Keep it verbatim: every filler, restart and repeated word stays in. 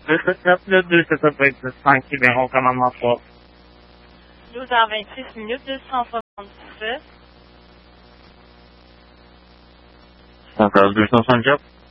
deux sept neuf deux sept sept cinq, Libéron, commandement trois. douze heures vingt-six minutes, deux cent soixante-dix-sept. Encore deux cent soixante-quatre.